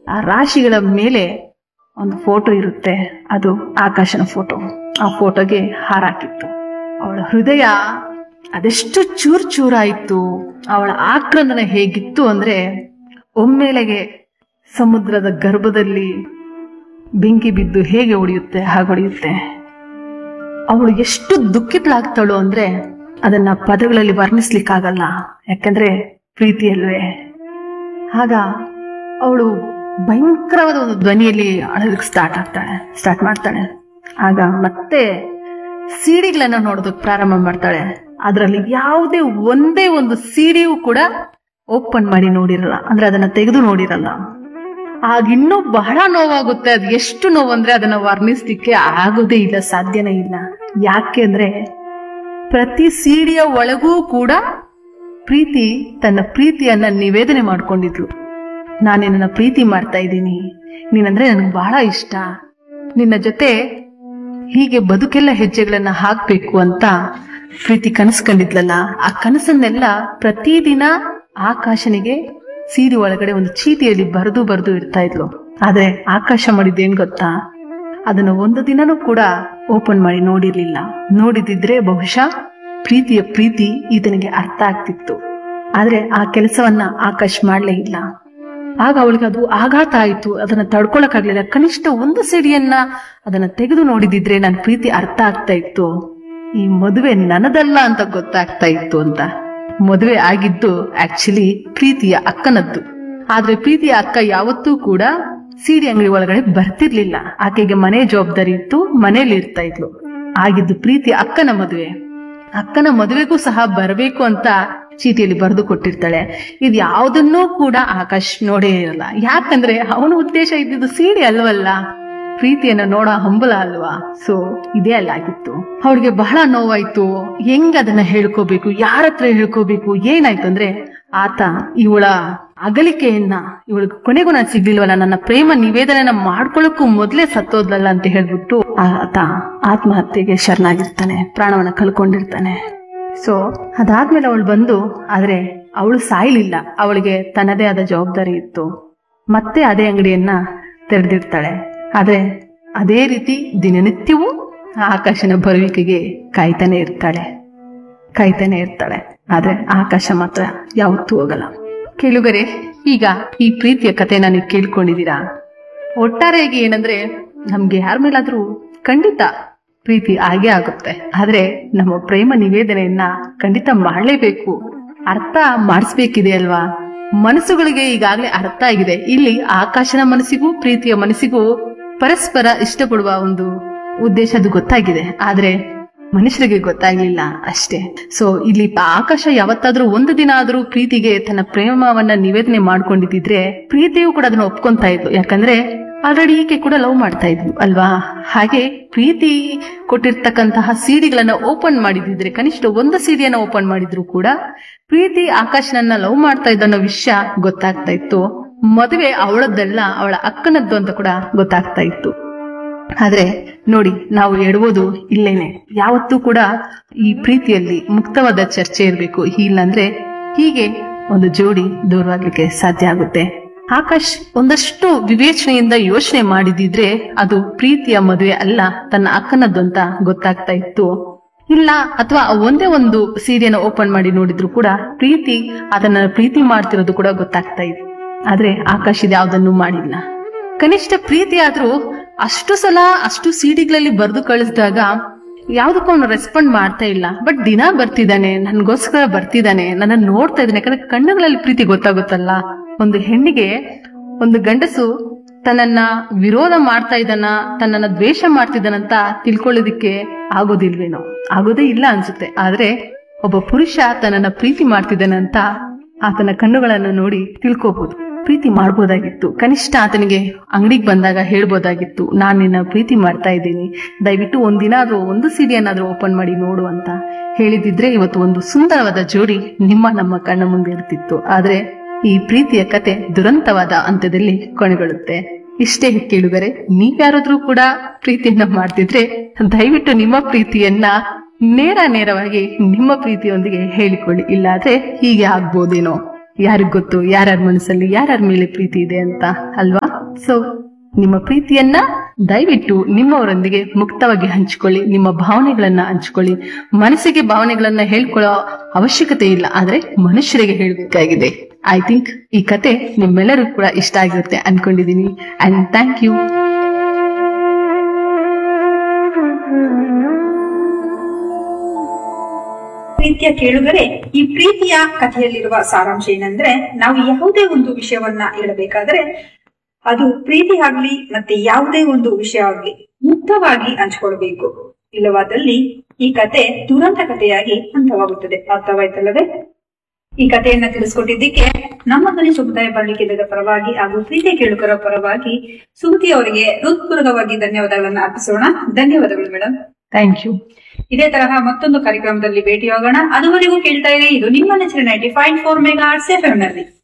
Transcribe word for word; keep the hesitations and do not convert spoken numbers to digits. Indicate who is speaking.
Speaker 1: ಆ ರಾಶಿಗಳ ಮೇಲೆ ಒಂದು ಫೋಟೋ ಇರುತ್ತೆ, ಅದು ಆಕಾಶನ ಫೋಟೋ. ಆ ಫೋಟೋಗೆ ಹಾರ ಹಾಕಿತ್ತು. ಅವಳ ಹೃದಯ ಅದೆಷ್ಟು ಚೂರ್ ಚೂರಾಯಿತು, ಅವಳ ಆಕ್ರಂದನ ಹೇಗಿತ್ತು ಅಂದ್ರೆ ಒಮ್ಮೆಲೆಗೆ ಸಮುದ್ರದ ಗರ್ಭದಲ್ಲಿ ಬೆಂಕಿ ಬಿದ್ದು ಹೇಗೆ ಹೊಡೆಯುತ್ತೆ ಹಾಗೊಡೆಯುತ್ತೆ. ಅವಳು ಎಷ್ಟು ದುಃಖಿತಳಾಗ್ತಾಳು ಅಂದ್ರೆ ಅದನ್ನ ಪದಗಳಲ್ಲಿ ವರ್ಣಿಸ್ಲಿಕ್ಕಾಗಲ್ಲ, ಯಾಕಂದ್ರೆ ಪ್ರೀತಿಯಲ್ವೇ. ಆಗ ಅವಳು ಭಯಂಕರವಾದ ಒಂದು ಧ್ವನಿಯಲ್ಲಿ ಅಳೋದಕ್ಕೆ ಸ್ಟಾರ್ಟ್ ಆಗ್ತಾಳೆ ಸ್ಟಾರ್ಟ್ ಮಾಡ್ತಾಳೆ ಆಗ ಮತ್ತೆ ಸಿಡಿಗಳನ್ನ ನೋಡೋದಕ್ಕೆ ಪ್ರಾರಂಭ ಮಾಡ್ತಾಳೆ. ಅದರಲ್ಲಿ ಯಾವುದೇ ಒಂದೇ ಒಂದು ಸಿಡಿಯೂ ಕೂಡ ಓಪನ್ ಮಾಡಿ ನೋಡಿರಲ್ಲ, ಅಂದ್ರೆ ಅದನ್ನ ತೆಗೆದು ನೋಡಿರಲ್ಲ. ಆಗ ಇನ್ನೂ ಬಹಳ ನೋವಾಗುತ್ತೆ. ಅದು ಎಷ್ಟು ನೋವು ಅಂದ್ರೆ ಅದನ್ನ ವರ್ಣಿಸ್ಲಿಕ್ಕೆ ಆಗೋದೇ ಇಲ್ಲ, ಸಾಧ್ಯನೇ ಇಲ್ಲ. ಯಾಕೆ ಅಂದ್ರೆ ಪ್ರತಿ ಸಿಡಿಯ ಒಳಗೂ ಕೂಡ ಪ್ರೀತಿ ತನ್ನ ಪ್ರೀತಿಯನ್ನ ನಿವೇದನೆ ಮಾಡ್ಕೊಂಡಿದ್ಲು. ನಾನು ನಿನ್ನ ಪ್ರೀತಿ ಮಾಡ್ತಾ ಇದ್ದೀನಿ, ನೀನಂದ್ರೆ ನನಗೆ ಬಹಳ ಇಷ್ಟ, ನಿನ್ನ ಜೊತೆ ಹೀಗೆ ಬದುಕೆಲ್ಲ ಹೆಜ್ಜೆಗಳನ್ನ ಹಾಕ್ಬೇಕು ಅಂತ ಪ್ರೀತಿ ಕನಸ್ಕೊಂಡಿದ್ಲಲ್ಲ. ಆ ಕನಸನ್ನೆಲ್ಲ ಪ್ರತಿದಿನ ಆಕಾಶನಿಗೆ ಸೀರೆ ಒಳಗಡೆ ಒಂದು ಚೀಟಿಯಲ್ಲಿ ಬರೆದು ಬರೆದು ಇಡ್ತಾ ಇದ್ಲು. ಆದ್ರೆ ಆಕಾಶ ಮಾಡಿದ್ದೇನ್ ಗೊತ್ತಾ, ಅದನ್ನ ಒಂದು ದಿನನೂ ಕೂಡ ಓಪನ್ ಮಾಡಿ ನೋಡಿರ್ಲಿಲ್ಲ. ನೋಡಿದಿದ್ರೆ ಬಹುಶಃ ಪ್ರೀತಿಯ ಪ್ರೀತಿ ಈತನಿಗೆ ಅರ್ಥ ಆಗ್ತಿತ್ತು. ಆದ್ರೆ ಆ ಕೆಲಸವನ್ನ ಆಕಾಶ್ ಮಾಡ್ಲೇ ಇಲ್ಲ. ಆಗ ಅವಳಿಗೆ ಅದು ಆಘಾತ ಆಯ್ತು, ಅದನ್ನ ತಡ್ಕೊಳಕ್ಕಾಗ್ಲಿಲ್ಲ. ಕನಿಷ್ಠ ಒಂದು ಸಿಡಿಯನ್ನ ಅದನ್ನ ತೆಗೆದು ನೋಡಿದಿದ್ರೆ ನನ್ನ ಪ್ರೀತಿ ಅರ್ಥ ಆಗ್ತಾ ಇತ್ತು, ಈ ಮದುವೆ ನನ್ನದಲ್ಲ ಅಂತ ಗೊತ್ತಾಗ್ತಾ ಇತ್ತು ಅಂತ. ಮದುವೆ ಆಗಿದ್ದು ಆಕ್ಚುಲಿ ಪ್ರೀತಿಯ ಅಕ್ಕನದ್ದು. ಆದ್ರೆ ಪ್ರೀತಿಯ ಅಕ್ಕ ಯಾವತ್ತೂ ಕೂಡ ಸೀಡಿ ಅಂಗಡಿ ಒಳಗಡೆ ಬರ್ತಿರ್ಲಿಲ್ಲ. ಆಕೆಗೆ ಮನೆ ಜವಾಬ್ದಾರಿ ಇತ್ತು, ಮನೇಲಿ ಇರ್ತಾ ಇದ್ಲು. ಆಗಿದ್ದು ಪ್ರೀತಿಯ ಅಕ್ಕನ ಮದುವೆ. ಅಕ್ಕನ ಮದುವೆಗೂ ಸಹ ಬರಬೇಕು ಅಂತ ಚೀಟಿಯಲ್ಲಿ ಬರೆದು ಕೊಟ್ಟಿರ್ತಾಳೆ. ಇದು ಯಾವುದನ್ನೂ ಕೂಡ ಆಕಾಶ್ ನೋಡೇ ಇರಲ್ಲ. ಯಾಕಂದ್ರೆ ಅವನ ಉದ್ದೇಶ ಇದ್ದಿದ್ದು ಸೀಡಿ ಅಲ್ವಲ್ಲ, ಪ್ರೀತಿಯನ್ನ ನೋಡೋ ಹಂಬಲ ಅಲ್ವಾ. ಸೊ ಇದೇ ಅಲ್ಲಾಗಿತ್ತು. ಅವಳಿಗೆ ಬಹಳ ನೋವಾಯ್ತು. ಹೆಂಗ್ ಅದನ್ನ ಹೇಳ್ಕೋಬೇಕು, ಯಾರ ಹತ್ರ ಹೇಳ್ಕೋಬೇಕು, ಏನಾಯ್ತು ಅಂದ್ರೆ ಆತ ಇವಳ ಅಗಲಿಕೆಯನ್ನ, ಇವಳಿಗೆ ಕೊನೆಗೂ ನಾನು ಸಿಗ್ಲಿಲ್ವಲ್ಲ, ನನ್ನ ಪ್ರೇಮ ನಿವೇದನೆಯನ್ನ ಮಾಡ್ಕೊಳ್ಳೋಕ್ಕೂ ಮೊದ್ಲೇ ಸತ್ತೋದ್ಲಲ್ಲ ಅಂತ ಹೇಳ್ಬಿಟ್ಟು ಆತ ಆತ್ಮಹತ್ಯೆಗೆ ಶರಣಾಗಿರ್ತಾನೆ, ಪ್ರಾಣವನ್ನ ಕಳ್ಕೊಂಡಿರ್ತಾನೆ. ಸೊ ಅದಾದ್ಮೇಲೆ ಅವಳು ಬಂದು, ಆದ್ರೆ ಅವಳು ಸಾಯ್ಲಿಲ್ಲ, ಅವಳಿಗೆ ತನ್ನದೇ ಆದ ಜವಾಬ್ದಾರಿ ಇತ್ತು. ಮತ್ತೆ ಅದೇ ಅಂಗಡಿಯನ್ನ ತೆರೆದಿರ್ತಾಳೆ. ಆದ್ರೆ ಅದೇ ರೀತಿ ದಿನನಿತ್ಯವೂ ಆಕಾಶನ ಬರುವಿಕೆಗೆ ಕಾಯ್ತಾನೆ ಇರ್ತಾಳೆ ಕಾಯ್ತಾನೆ ಇರ್ತಾಳೆ ಆದ್ರೆ ಆಕಾಶ ಮಾತ್ರ ಯಾವತ್ತೂ ಹೋಗಲ್ಲ. ಕೇಳುಗರೆ, ಈಗ ಈ ಪ್ರೀತಿಯ ಕಥೆನ ನೀವು ಕೇಳ್ಕೊಂಡಿದ್ದೀರಾ. ಒಟ್ಟಾರೆಯಾಗಿ ಏನಂದ್ರೆ, ನಮ್ಗೆ ಯಾರ ಮೇಲಾದ್ರೂ ಖಂಡಿತ ಪ್ರೀತಿ ಆಗೇ ಆಗುತ್ತೆ. ಆದ್ರೆ ನಮ್ಮ ಪ್ರೇಮ ನಿವೇದನೆಯನ್ನ ಖಂಡಿತ ಮಾಡ್ಲೇಬೇಕು, ಅರ್ಥ ಮಾಡಿಸ್ಬೇಕಿದೆ ಅಲ್ವಾ. ಮನಸ್ಸುಗಳಿಗೆ ಈಗಾಗಲೇ ಅರ್ಥ ಆಗಿದೆ. ಇಲ್ಲಿ ಆಕಾಶನ ಮನಸ್ಸಿಗೂ ಪ್ರೀತಿಯ ಮನಸ್ಸಿಗೂ ಪರಸ್ಪರ ಇಷ್ಟಪಡುವ ಒಂದು ಉದ್ದೇಶ ಅದು ಗೊತ್ತಾಗಿದೆ. ಆದ್ರೆ ಮನುಷ್ಯರಿಗೆ ಗೊತ್ತಾಗ್ಲಿಲ್ಲ ಅಷ್ಟೇ. ಸೊ ಇಲ್ಲಿ ಆಕಾಶ ಯಾವತ್ತಾದ್ರೂ ಒಂದು ದಿನ ಆದ್ರೂ ಪ್ರೀತಿಗೆ ತನ್ನ ಪ್ರೇಮವನ್ನ ನಿವೇದನೆ ಮಾಡ್ಕೊಂಡಿದ್ರೆ ಪ್ರೀತಿಯೂ ಕೂಡ ಅದನ್ನ ಒಪ್ಕೊಂತಾ ಇದ್ಲು. ಯಾಕಂದ್ರೆ ಆಲ್ರೆಡಿ ಈಕೆ ಕೂಡ ಲವ್ ಮಾಡ್ತಾ ಇದ್ಲು ಅಲ್ವಾ. ಹಾಗೆ ಪ್ರೀತಿ ಕೊಟ್ಟಿರ್ತಕ್ಕಂತಹ ಸಿಡಿಗಳನ್ನ ಓಪನ್ ಮಾಡಿದಿದ್ರೆ, ಕನಿಷ್ಠ ಒಂದು ಸಿಡಿಯನ್ನ ಓಪನ್ ಮಾಡಿದ್ರು ಕೂಡ ಪ್ರೀತಿ ಆಕಾಶನನ್ನ ಲವ್ ಮಾಡ್ತಾ ಇದ್ದ ಅನ್ನೋ ವಿಷಯ ಗೊತ್ತಾಗ್ತಾ ಇತ್ತು. ಮದುವೆ ಅವಳದ್ದಲ್ಲ, ಅವಳ ಅಕ್ಕನದ್ದು ಅಂತ ಕೂಡ ಗೊತ್ತಾಗ್ತಾ ಇತ್ತು. ಆದ್ರೆ ನೋಡಿ, ನಾವು ಎಡುವುದು ಇಲ್ಲೇನೆ. ಯಾವತ್ತೂ ಕೂಡ ಈ ಪ್ರೀತಿಯಲ್ಲಿ ಮುಕ್ತವಾದ ಚರ್ಚೆ ಇರಬೇಕು. ಇಲ್ಲಾಂದ್ರೆ ಹೀಗೆ ಒಂದು ಜೋಡಿ ದೂರವಾಗ್ಲಿಕ್ಕೆ ಸಾಧ್ಯ ಆಗುತ್ತೆ. ಆಕಾಶ್ ಒಂದಷ್ಟು ವಿವೇಚನೆಯಿಂದ ಯೋಚನೆ ಮಾಡಿದಿದ್ರೆ ಅದು ಪ್ರೀತಿಯ ಮದುವೆ ಅಲ್ಲ, ತನ್ನ ಅಕ್ಕನದ್ದು ಅಂತ ಗೊತ್ತಾಗ್ತಾ ಇತ್ತು. ಇಲ್ಲ, ಅಥವಾ ಒಂದೇ ಒಂದು ಸೀರೆಯನ್ನು ಓಪನ್ ಮಾಡಿ ನೋಡಿದ್ರು ಕೂಡ ಪ್ರೀತಿ ಅದನ್ನ ಪ್ರೀತಿ ಮಾಡ್ತಿರೋದು ಕೂಡ ಗೊತ್ತಾಗ್ತಾ ಇತ್ತು. ಆದ್ರೆ ಆಕಾಶ್ ಇದು ಯಾವ್ದನ್ನು ಮಾಡಿಲ್ಲ. ಕನಿಷ್ಠ ಪ್ರೀತಿ ಆದ್ರೂ ಅಷ್ಟು ಸಲ ಅಷ್ಟು ಸಿಡಿಗಳಲ್ಲಿ ಬರೆದು ಕಳಿಸಿದಾಗ ಯಾವ್ದಕ್ಕೂ ಅವನು ರೆಸ್ಪಾಂಡ್ ಮಾಡ್ತಾ ಇಲ್ಲ. ಬಟ್ ದಿನ ಬರ್ತಿದ್ದಾನೆ, ನನ್ಗೋಸ್ಕರ ಬರ್ತಿದ್ದಾನೆ, ನನ್ನ ನೋಡ್ತಾ ಇದ್ದಾನೆ. ಯಾಕಂದ್ರೆ ಕಣ್ಣುಗಳಲ್ಲಿ ಪ್ರೀತಿ ಗೊತ್ತಾಗುತ್ತಲ್ಲ. ಒಂದು ಹೆಣ್ಣಿಗೆ ಒಂದು ಗಂಡಸು ತನ್ನನ್ನ ವಿರೋಧ ಮಾಡ್ತಾ ಇದ್ದಾನ, ತನ್ನನ್ನ ದ್ವೇಷ ಮಾಡ್ತಿದ್ದಾನಂತ ತಿಳ್ಕೊಳ್ಳೋದಿಕ್ಕೆ ಆಗೋದಿಲ್ವೇನೋ, ಆಗೋದೇ ಇಲ್ಲ ಅನ್ಸುತ್ತೆ. ಆದ್ರೆ ಒಬ್ಬ ಪುರುಷ ತನ್ನನ್ನ ಪ್ರೀತಿ ಮಾಡ್ತಿದ್ದಾನಂತ ಆತನ ಕಣ್ಣುಗಳನ್ನ ನೋಡಿ ತಿಳ್ಕೋಬಹುದು, ಪ್ರೀತಿ ಮಾಡ್ಬೋದಾಗಿತ್ತು. ಕನಿಷ್ಠ ಆತನಿಗೆ ಅಂಗಡಿಗೆ ಬಂದಾಗ ಹೇಳ್ಬೋದಾಗಿತ್ತು, ನಾನ್ ನಿನ್ನ ಪ್ರೀತಿ ಮಾಡ್ತಾ ಇದ್ದೀನಿ, ದಯವಿಟ್ಟು ಒಂದಿನ ಆದ್ರೂ ಒಂದು ಸಿಡಿಯನ್ನಾದ್ರೂ ಓಪನ್ ಮಾಡಿ ನೋಡು ಅಂತ ಹೇಳಿದಿದ್ರೆ ಇವತ್ತು ಒಂದು ಸುಂದರವಾದ ಜೋಡಿ ನಿಮ್ಮ ನಮ್ಮ ಕಣ್ಣ ಮುಂದೆ ಇರ್ತಿತ್ತು. ಆದ್ರೆ ಈ ಪ್ರೀತಿಯ ಕತೆ ದುರಂತವಾದ ಅಂತ್ಯದಲ್ಲಿ ಕೊನೆಗೊಳ್ಳುತ್ತೆ. ಇಷ್ಟೇ ಕೇಳುಗರೆ, ನೀವ್ಯಾರಾದ್ರೂ ಕೂಡ ಪ್ರೀತಿಯನ್ನ ಮಾಡ್ತಿದ್ರೆ ದಯವಿಟ್ಟು ನಿಮ್ಮ ಪ್ರೀತಿಯನ್ನ ನೇರ ನೇರವಾಗಿ ನಿಮ್ಮ ಪ್ರೀತಿಯೊಂದಿಗೆ ಹೇಳಿಕೊಳ್ಳಿ. ಇಲ್ಲಾದ್ರೆ ಹೀಗೆ ಆಗ್ಬೋದೇನೋ, ಯಾರಿಗ್ ಗೊತ್ತು ಯಾರ್ಯಾರ ಮನಸ್ಸಲ್ಲಿ ಯಾರ್ಯಾರ ಮೇಲೆ ಪ್ರೀತಿ ಇದೆ ಅಂತ, ಅಲ್ವಾ? ಸೊ ನಿಮ್ಮ ಪ್ರೀತಿಯನ್ನ ದಯವಿಟ್ಟು ನಿಮ್ಮವರೊಂದಿಗೆ ಮುಕ್ತವಾಗಿ ಹಂಚಿಕೊಳ್ಳಿ. ನಿಮ್ಮ ಭಾವನೆಗಳನ್ನ ಹಂಚಿಕೊಳ್ಳಿ. ಮನಸ್ಸಿಗೆ ಭಾವನೆಗಳನ್ನ ಹೇಳ್ಕೊಳ್ಳೋ ಅವಶ್ಯಕತೆ ಇಲ್ಲ, ಆದ್ರೆ ಮನುಷ್ಯರಿಗೆ ಹೇಳಬೇಕಾಗಿದೆ. ಐ ಥಿಂಕ್ ಈ ಕತೆ ನಿಮ್ಮೆಲ್ಲರಿಗೂ ಕೂಡ ಇಷ್ಟ ಆಗಿರುತ್ತೆ ಅನ್ಕೊಂಡಿದೀನಿ. And thank you.
Speaker 2: ಪ್ರೀತಿಯ ಕೇಳುಗರೆ, ಈ ಪ್ರೀತಿಯ ಕಥೆಯಲ್ಲಿರುವ ಸಾರಾಂಶ ಏನಂದ್ರೆ, ನಾವು ಯಾವುದೇ ಒಂದು ವಿಷಯವನ್ನ ಹೇಳಬೇಕಾದ್ರೆ ಅದು ಪ್ರೀತಿ ಆಗ್ಲಿ ಮತ್ತೆ ಯಾವುದೇ ಒಂದು ವಿಷಯ ಆಗ್ಲಿ ಮುಕ್ತವಾಗಿ ಹಂಚಿಕೊಳ್ಬೇಕು. ಇಲ್ಲವಾದಲ್ಲಿ ಈ ಕತೆ ದುರಂತ ಕಥೆಯಾಗಿ ಅಂತ್ಯವಾಗುತ್ತದೆ. ಅರ್ಥವಾಯ್ತಲ್ಲವೇ? ಈ ಕಥೆಯನ್ನ ತಿಳಿಸ್ಕೊಟ್ಟಿದ್ದಕ್ಕೆ ನಮ್ಮ ಧ್ವನಿ ಸಮುದಾಯ ಬಾಳಿಕೆದ ಪರವಾಗಿ ಹಾಗೂ ಪ್ರೀತಿಯ ಕೇಳುಗರ ಪರವಾಗಿ ಸುಮತಿ ಅವರಿಗೆ ಹೃತ್ಪೂರ್ವಕವಾಗಿ ಧನ್ಯವಾದಗಳನ್ನ ಅರ್ಪಿಸೋಣ. ಧನ್ಯವಾದಗಳು ಮೇಡಮ್.
Speaker 1: Thank you.
Speaker 2: ಇದೇ ತರಹ ಮತ್ತೊಂದು ಕಾರ್ಯಕ್ರಮದಲ್ಲಿ ಭೇಟಿಯಾಗೋಣ. ಅದುವರೆಗೂ ಕೇಳ್ತಾ ಇರಿ, ಇದು ನಿಮ್ಮ ನೆಚ್ಚಿನ ninety point four mega hertz F M ನಲ್ಲಿ.